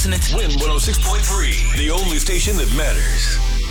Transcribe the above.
listening to Win 106.3, the only station that matters.